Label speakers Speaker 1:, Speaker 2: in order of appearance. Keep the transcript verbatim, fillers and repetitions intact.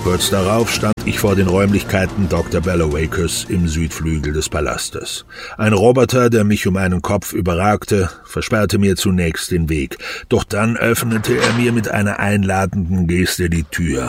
Speaker 1: Kurz darauf stand ich vor den Räumlichkeiten Doktor Bellowakers im Südflügel des Palastes. Ein Roboter, der mich um einen Kopf überragte, versperrte mir zunächst den Weg. Doch dann öffnete er mir mit einer einladenden Geste die Tür.